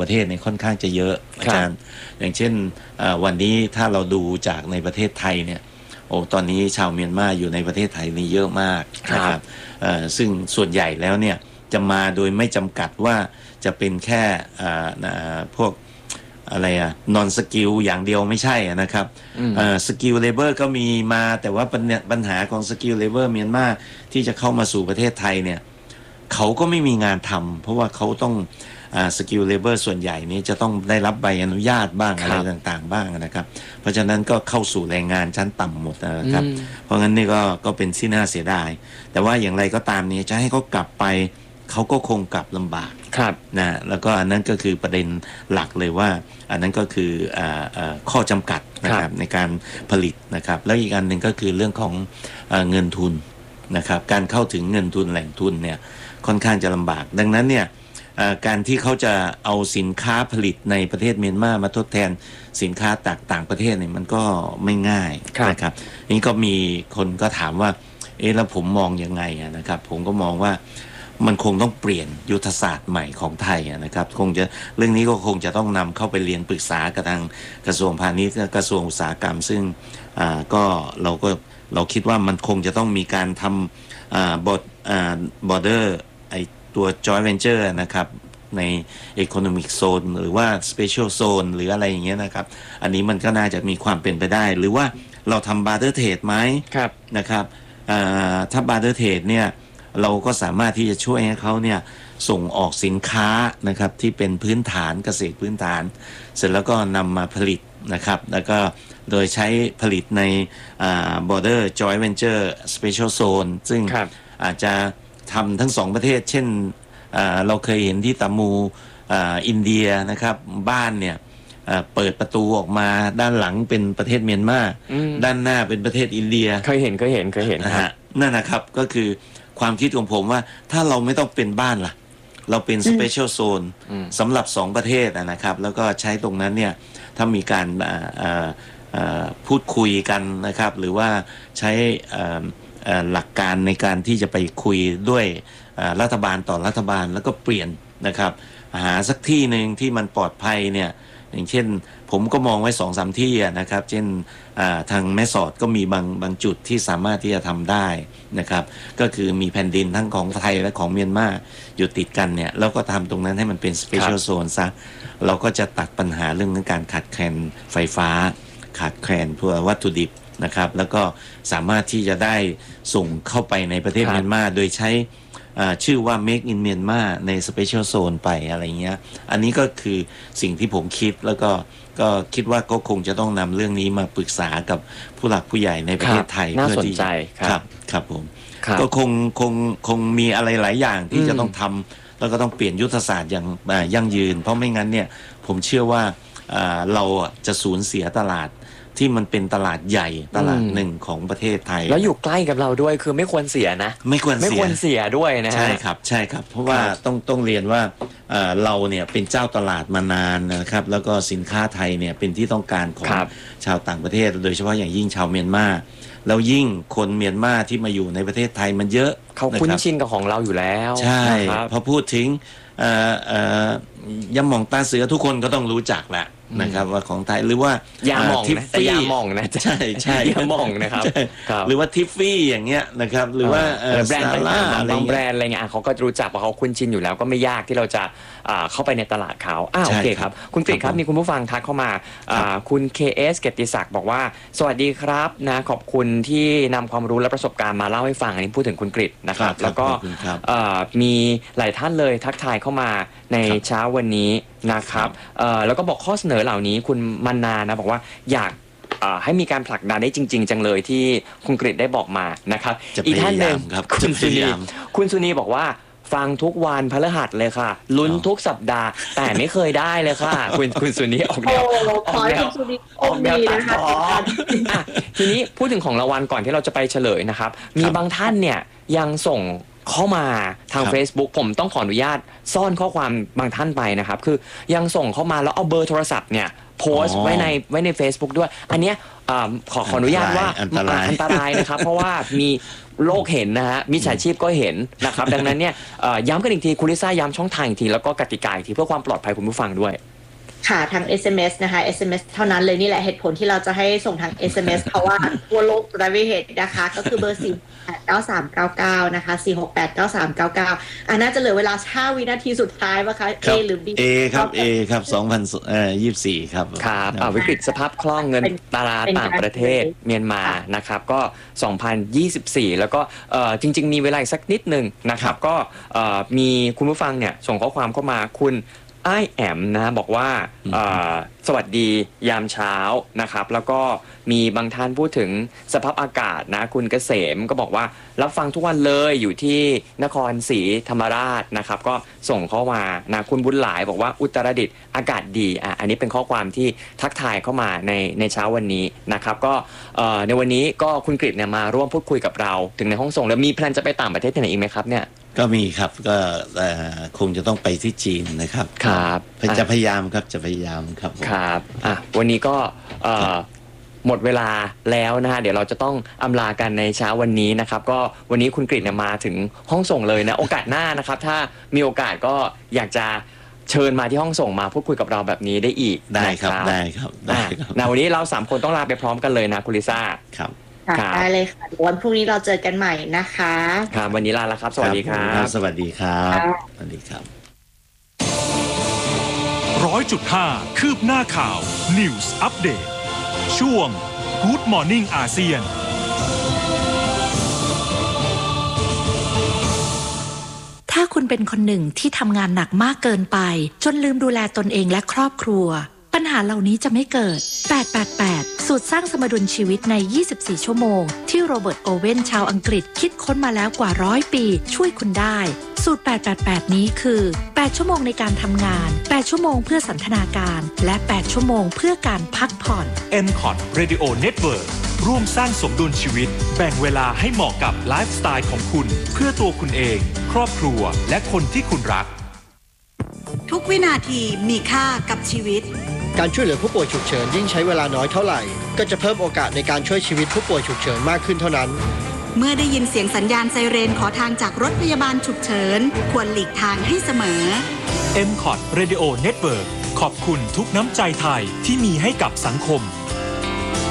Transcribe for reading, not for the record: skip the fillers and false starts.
ประเทศเนี่ยค่อนข้างจะเยอะอาจารย์อย่างเช่นวันนี้ถ้าเราดูจากในประเทศไทยเนี่ยตอนนี้ชาวเมียนมาอยู่ในประเทศไทยนี่เยอะมากนะครับซึ่งส่วนใหญ่แล้วเนี่ยจะมาโดยไม่จำกัดว่าจะเป็นแค่พวกอะไรนอนสกิลอย่างเดียวไม่ใช่นะครับสกิลเลเบอร์ก็มีมาแต่ว่าปัญหาของสกิลเลเบอร์เมียนมาที่จะเข้ามาสู่ประเทศไทยเนี่ยเขาก็ไม่มีงานทำเพราะว่าเขาต้องสกิลเลเบอร์ส่วนใหญ่นี้จะต้องได้รับใบอนุญาตบ้างอะไรต่างๆบ้างนะครับเพราะฉะนั้นก็เข้าสู่แรงงานชั้นต่ำหมดนะครับเพราะงั้นนี่ก็เป็นที่น่าเสียดายแต่ว่าอย่างไรก็ตามนี้จะให้เขากลับไปเขาก็คงกลับลำบากนะแล้วก็อันนั้นก็คือประเด็นหลักเลยว่าอันนั้นก็คือข้อจำกัดนะครับในการผลิตนะครับแล้วอีกอันหนึ่งก็คือเรื่องของเงินทุนนะครับการเข้าถึงเงินทุนแหล่งทุนเนี่ยค่อนข้างจะลำบากดังนั้นเนี่ยการที่เขาจะเอาสินค้าผลิตในประเทศเมียนมาทดแทนสินค้าต่างประเทศเนี่ยมันก็ไม่ง่ายนะครับนี่ก็มีคนก็ถามว่าแล้วผมมองยังไงนะครับผมก็มองว่ามันคงต้องเปลี่ยนยุทธศาสตร์ใหม่ของไทยนะครับคงจะเรื่องนี้ก็คงจะต้องนำเข้าไปเรียนปรึกษากับทางกระทรวงพาณิชย์กระทรวงอุตสาหกรรมซึ่งก็เราคิดว่ามันคงจะต้องมีการทำborder ไอตัว joint venture นะครับใน economic zone หรือว่า special zone หรืออะไรอย่างเงี้ยนะครับอันนี้มันก็น่าจะมีความเป็นไปได้หรือว่าเราทำ barter trade ไหมนะครับถ้า barter trade เนี่ยเราก็สามารถที่จะช่วยให้เขาเนี่ยส่งออกสินค้านะครับที่เป็นพื้นฐานเกษตรพื้นฐานเสร็จแล้วก็นำมาผลิตนะครับแล้วก็โดยใช้ผลิตในborder joint venture special zone ซึ่งอาจจะทำทั้งสองประเทศเช่นเราเคยเห็นที่ตามูอินเดียนะครับบ้านเนี่ยเปิดประตูออกมาด้านหลังเป็นประเทศเมียนมาด้านหน้าเป็นประเทศอินเดียเคยเห็นนั่นนะครับก็คือความคิดของผมว่าถ้าเราไม่ต้องเป็นบ้านล่ะเราเป็น special zone สำหรับ2ประเทศนะครับแล้วก็ใช้ตรงนั้นเนี่ยถ้ามีการพูดคุยกันนะครับหรือว่าใช้หลักการในการที่จะไปคุยด้วยรัฐบาลต่อรัฐบาลแล้วก็เปลี่ยนนะครับหาสักที่หนึ่งที่มันปลอดภัยเนี่ยอย่างเช่นผมก็มองไว้ 2-3 ที่นะครับเช่นทางแม่สอดก็มีบางจุดที่สามารถที่จะทำได้นะครับก็คือมีแผ่นดินทั้งของไทยและของเมียนมาอยู่ติดกันเนี่ยแล้วก็ทำตรงนั้นให้มันเป็น special zone ซะเราก็จะตัดปัญหาเรื่องการขาดแคลนไฟฟ้าขาดแคลนพวกวัตถุดิบนะครับแล้วก็สามารถที่จะได้ส่งเข้าไปในประเทศเมียนมาโดยใช้ชื่อว่า Make in Myanmar ใน Special Zone ไปอะไรเงี้ยอันนี้ก็คือสิ่งที่ผมคิดแล้วก็คิดว่าก็คงจะต้องนำเรื่องนี้มาปรึกษากับผู้หลักผู้ใหญ่ในประเทศไทยเพื่อที่ครับผมก็คงมีอะไรหลายอย่างที่จะต้องทำแล้วก็ต้องเปลี่ยนยุทธศาสตร์อย่างยั่งยืนเพราะไม่งั้นเนี่ยผมเชื่อว่าเราจะสูญเสียตลาดที่มันเป็นตลาดใหญ่ตลาดหนึ่งของประเทศไทยแล้วอยู่ใกล้กับเราด้วยคือไม่ควรเสียนะไม่ควรเสียด้วยนะใช่ครับเพราะว่าต้องเรียนว่าเราเนี่ยเป็นเจ้าตลาดมานานนะครับแล้วก็สินค้าไทยเนี่ยเป็นที่ต้องการของชาวต่างประเทศโดยเฉพาะอย่างยิ่งชาวเมียนมาแล้วยิ่งคนเมียนมาที่มาอยู่ในประเทศไทยมันเยอะเขาคุ้นชินกับของเราอยู่แล้วใช่พอพูดถึงยำหม่องตาเสือทุกคนก็ต้องรู้จักแหละนะครับว่าของไทยหรือว่ายาหม่องนะแต่ยาหม่องนะใช่ยาหม่องนะครับหรือว่าทิฟฟี่อย่างเงี้ยนะครับหรือว่าแบรนด์ต่างๆบางแบรนด์อะไรเงี้ยเขาก็รู้จักเพราะเขาคุ้นชินอยู่แล้วก็ไม่ยากที่เราจะเข้าไปในตลาดเขาโอเคครับคุณกฤษครับมีคุณผู้ฟังทักเข้ามาคุณ KS เกียรติศักดิ์บอกว่าสวัสดีครับนะขอบคุณที่นำความรู้และประสบการณ์มาเล่าให้ฟังอันนี้พูดถึงคุณกฤษนะครับแล้วก็มีหลายท่านเลยทักทายเข้ามาในเช้าวันนี้นะครับแล้วก็บอกข้อเสนอเหล่านี้คุณมันนานะบอกว่าอยากให้มีการผลักดันได้จริงๆจังเลยที่คุณกฤษได้บอกมานะครับอีกท่านหนึ่งคุณสุนีบอกว่าฟังทุกวันพฤหัสเลยค่ะลุ้นทุกสัปดาห์แต่ไม่เคยได้เลยค่ะคุณสุนีออกแนวทีนี้พูดถึงของรางวัลก่อนที่เราจะไปเฉลยนะครับมีบางท่านเนี่ยยังส่งเข้ามาทาง Facebook ผมต้องขออนุญาตซ่อนข้อความบางท่านไปนะครับคือยังส่งเข้ามาแล้วเอาเบอร์โทรศัพท์เนี่ยโพสต์ไว้ใน Facebook ด้วยอันเนี้ยขออนุญาตว่าอันตรายนะครับเพราะว่ามีโลกเห็นนะฮะมิจฉาชีพก็เห็นนะครับ ดังนั้นเนี่ยย้ำกันอีกทีคุณลิซ่าย้ำช่องทางอีกทีแล้วก็กติกาอีกทีเพื่อความปลอดภัยคุณผู้ฟังด้วยค่ะทาง SMS นะคะ SMS เท่านั้นเลยนี่แหละเหตุผลที่เราจะให้ส่งทาง SMS เพราะว่าทั่วโลกได้ไม่เห็นนะคะก็คือเบอร์4689399นะคะ4689399น่าจะเหลือเวลา5วินาทีสุดท้ายป่ะคะ A หรือ B A ครับ A ครับ2024ครับครับวิกฤตสภาพคล่องเงินตราต่างประเทศเมียนมานะครับก็2024แล้วก็จริงๆมีเวลาอีกสักนิดนึงนะครับก็มีคุณผู้ฟังเนี่ยส่งข้อความเข้ามาคุณไอแอมนะบอกว่าสวัสดียามเช้านะครับแล้วก็มีบางท่านพูดถึงสภาพอากาศนะคุณเกษมก็บอกว่ารับฟังทุกวันเลยอยู่ที่นครศรีธรรมราชนะครับก็ส่งเข้ามานะคุณบุญหลายบอกว่าอุตรดิตถ์อากาศดีอันนี้เป็นข้อความที่ทักทายเข้ามาในเช้าวันนี้นะครับก็ในวันนี้ก็คุณกฤษเนี่ยมาร่วมพูดคุยกับเราถึงในห้องส่งแล้วมีแพลนจะไปต่างประเทศที่ไหนอีกไหมครับเนี่ยก็มีครับก็คงจะต้องไปที่จีนนะครับครับจะพยายามครับจะพยายามครับครับวันนี้ก็หมดเวลาแล้วนะฮะเดี๋ยวเราจะต้องอำลากันในเช้าวันนี้นะครับก็วันนี้คุณกฤษมาถึงห้องส่งเลยนะโอกาสหน้านะครับถ้ามีโอกาสก็อยากจะเชิญมาที่ห้องส่งมาพูดคุยกับเราแบบนี้ได้อีกได้ครับได้ครับวันนี้เรา3คนต้องลาไปพร้อมกันเลยนะคุณลิซ่าครับได้เลยค่ะวันพรุ่งนี้เราเจอกันใหม่นะคะครับวันนี้ลาแล้วครับสวัสดีครับสวัสดีครับสวัสดีครับ 100.5 คืบหน้าข่าว News Update ช่วง Good Morning อาเซียนถ้าคุณเป็นคนหนึ่งที่ทำงานหนักมากเกินไปจนลืมดูแลตนเองและครอบครัวปัญหาเหล่านี้จะไม่เกิด888สูตรสร้างสมดุลชีวิตใน24ชั่วโมงที่โรเบิร์ตโอเว่นชาวอังกฤษคิดค้นมาแล้วกว่า100ปีช่วยคุณได้สูตร888นี้คือ8ชั่วโมงในการทำงาน8ชั่วโมงเพื่อสันทนาการและ8ชั่วโมงเพื่อการพักผ่อน MCOT Radio Network ร่วมสร้างสมดุลชีวิตแบ่งเวลาให้เหมาะกับไลฟ์สไตล์ของคุณเพื่อตัวคุณเองครอบครัวและคนที่คุณรักทุกวินาทีมีค่ากับชีวิตการช่วยเหลือผู้ป่วยฉุกเฉินยิ่งใช้เวลาน้อยเท่าไหร่ก็จะเพิ่มโอกาสในการช่วยชีวิตผู้ป่วยฉุกเฉินมากขึ้นเท่านั้นเมื่อได้ยินเสียงสัญญาณไซเรนขอทางจากรถพยาบาลฉุกเฉินควรหลีกทางให้เสมอ MCOT Radio Network ขอบคุณทุกน้ำใจไทยที่มีให้กับสังคม